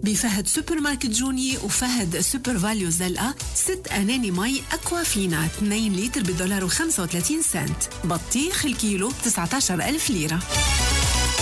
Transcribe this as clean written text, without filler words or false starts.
بفهد سوبر ماركت جوني وفهد سوبر فاليو زلقة 6 أناني مي أكوافينا 2 لتر $1.35. بطيخ الكيلو ب19,000 ليرة.